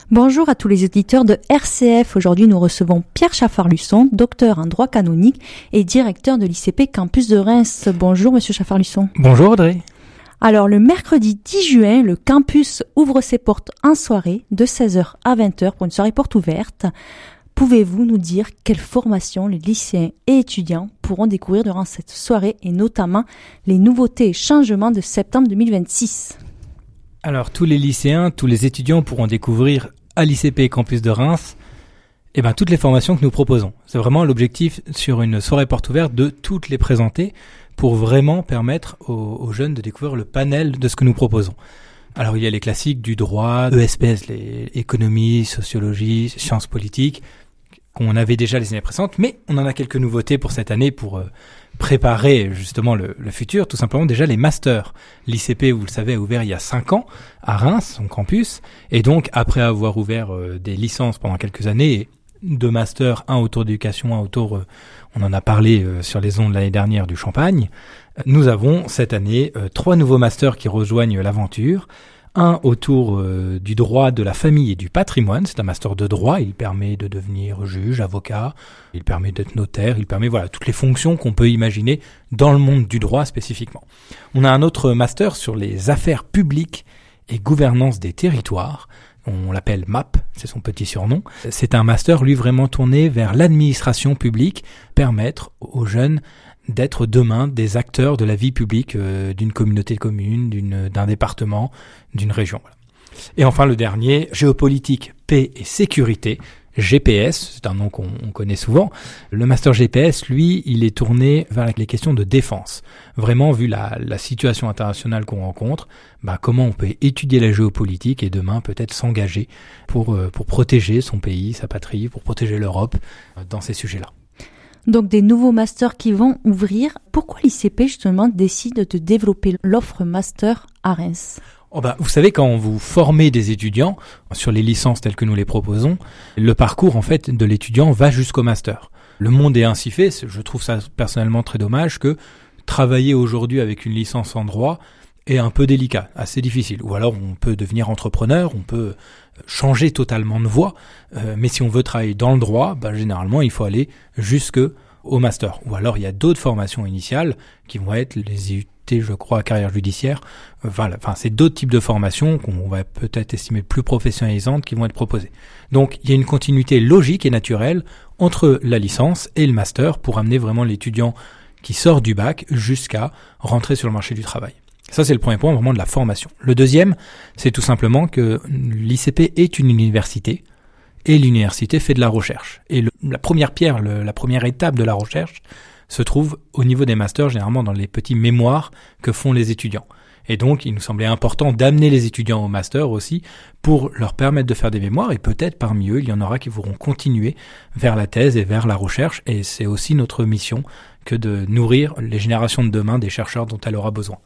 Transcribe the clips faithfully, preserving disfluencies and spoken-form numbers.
Bonjour à tous les auditeurs de R C F. Aujourd'hui, nous recevons Pierre Chaffard-Lusson, docteur en droit canonique et directeur de l'I C P Campus de Reims. Bonjour, monsieur Chaffard-Lusson. Bonjour, Audrey. Alors, le mercredi dix juin, le campus ouvre ses portes en soirée de seize heures à vingt heures pour une soirée porte ouverte. Pouvez-vous nous dire quelles formations les lycéens et étudiants pourront découvrir durant cette soirée et notamment les nouveautés et changements de septembre deux mille vingt-six? Alors, tous les lycéens, tous les étudiants pourront découvrir à l'I C P Campus de Reims eh ben, toutes les formations que nous proposons. C'est vraiment l'objectif sur une soirée porte ouverte de toutes les présenter pour vraiment permettre aux, aux jeunes de découvrir le panel de ce que nous proposons. Alors, il y a les classiques du droit, E S P S, les économie, sociologie, sciences politiques, qu'on avait déjà les années précédentes, mais on en a quelques nouveautés pour cette année pour euh, préparer justement le, le futur. Tout simplement déjà les masters. L'I C P, vous le savez, a ouvert il y a cinq ans à Reims, son campus, et donc après avoir ouvert euh, des licences pendant quelques années, deux masters, un autour d'éducation, un autour, euh, on en a parlé euh, sur les ondes l'année dernière du Champagne, euh, nous avons cette année euh, trois nouveaux masters qui rejoignent l'aventure. Un autour euh, du droit de la famille et du patrimoine, c'est un master de droit, il permet de devenir juge, avocat, il permet d'être notaire, il permet voilà toutes les fonctions qu'on peut imaginer dans le monde du droit spécifiquement. On a un autre master sur les affaires publiques et gouvernance des territoires, on l'appelle M A P, c'est son petit surnom. C'est un master lui vraiment tourné vers l'administration publique, permettre aux jeunes d'être demain des acteurs de la vie publique euh, d'une communauté de communes, d'une, d'un département, d'une région. Voilà. Et enfin le dernier, géopolitique, paix et sécurité, G P S, c'est un nom qu'on on connaît souvent. Le master G P S, lui, il est tourné vers les questions de défense. Vraiment, vu la, la situation internationale qu'on rencontre, bah, comment on peut étudier la géopolitique et demain peut-être s'engager pour, euh, pour protéger son pays, sa patrie, pour protéger l'Europe euh, dans ces sujets-là. Donc des nouveaux masters qui vont ouvrir. Pourquoi l'I C P justement décide de développer l'offre master à Reims? Oh bah, vous savez, quand vous formez des étudiants sur les licences telles que nous les proposons, le parcours en fait de l'étudiant va jusqu'au master. Le monde est ainsi fait. Je trouve ça personnellement très dommage que travailler aujourd'hui avec une licence en droit est un peu délicat, assez difficile. Ou alors on peut devenir entrepreneur, on peut changer totalement de voie, euh, mais si on veut travailler dans le droit, bah, généralement il faut aller jusque au master. Ou alors il y a d'autres formations initiales qui vont être les I U T, je crois, carrière judiciaire. Euh, voilà, enfin c'est d'autres types de formations qu'on va peut-être estimer plus professionnalisantes qui vont être proposées. Donc il y a une continuité logique et naturelle entre la licence et le master pour amener vraiment l'étudiant qui sort du bac jusqu'à rentrer sur le marché du travail. Ça, c'est le premier point, vraiment de la formation. Le deuxième, c'est tout simplement que l'I C P est une université et l'université fait de la recherche. Et le, la première pierre, le, la première étape de la recherche se trouve au niveau des masters, généralement dans les petits mémoires que font les étudiants. Et donc, il nous semblait important d'amener les étudiants au master aussi pour leur permettre de faire des mémoires. Et peut-être parmi eux, il y en aura qui voudront continuer vers la thèse et vers la recherche. Et c'est aussi notre mission que de nourrir les générations de demain des chercheurs dont elle aura besoin.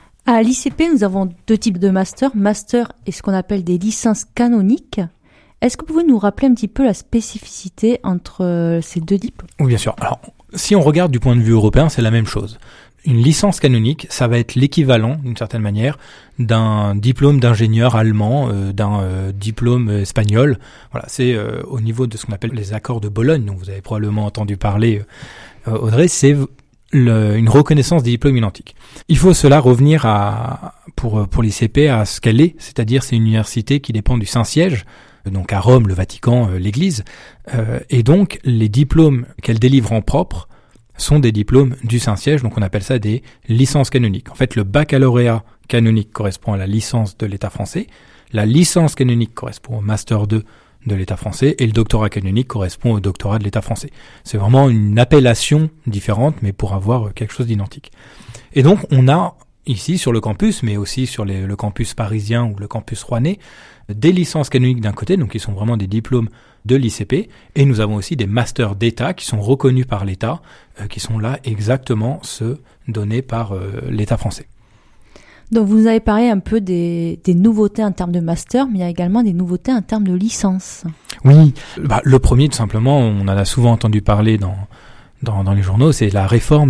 À l'I C P, nous avons deux types de masters, master et ce qu'on appelle des licences canoniques. Est-ce que vous pouvez nous rappeler un petit peu la spécificité entre ces deux diplômes? Oui, bien sûr. Alors, si on regarde du point de vue européen, c'est la même chose. Une licence canonique, ça va être l'équivalent, d'une certaine manière, d'un diplôme d'ingénieur allemand, euh, d'un euh, diplôme espagnol. Voilà, c'est euh, au niveau de ce qu'on appelle les accords de Bologne, dont vous avez probablement entendu parler, euh, Audrey, c'est Le, une reconnaissance des diplômes identiques. Il faut cela revenir à, pour, pour l'I C P à ce qu'elle est, c'est-à-dire c'est une université qui dépend du Saint-Siège, donc à Rome, le Vatican, euh, l'Église, euh, et donc les diplômes qu'elle délivre en propre sont des diplômes du Saint-Siège, donc on appelle ça des licences canoniques. En fait, le baccalauréat canonique correspond à la licence de l'État français, la licence canonique correspond au Master deux de l'État français et le doctorat canonique correspond au doctorat de l'État français. C'est vraiment une appellation différente, mais pour avoir quelque chose d'identique. Et donc, on a ici sur le campus, mais aussi sur les, le campus parisien ou le campus rouennais, des licences canoniques d'un côté, donc qui sont vraiment des diplômes de l'I C P, et nous avons aussi des masters d'État qui sont reconnus par l'État, euh, qui sont là exactement ceux donnés par euh, l'État français. Donc vous avez parlé un peu des, des nouveautés en termes de master, mais il y a également des nouveautés en termes de licence. Oui, bah, le premier tout simplement, on en a souvent entendu parler dans, dans, dans les journaux, c'est la réforme